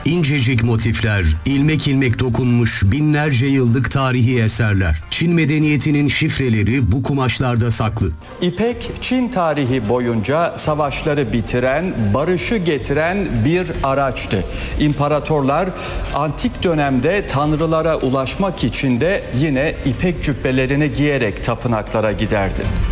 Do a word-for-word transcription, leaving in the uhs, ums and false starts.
İncecik motifler, ilmek ilmek dokunmuş binlerce yıllık tarihi eserler. Çin medeniyetinin şifreleri bu kumaşlarda saklı. İpek, Çin tarihi boyunca savaşları bitiren, barışı getiren bir araçtı. İmparatorlar antik dönemde tanrılara ulaşmak için de yine ipek cübbelerini giyerek tapınaklara giderdi.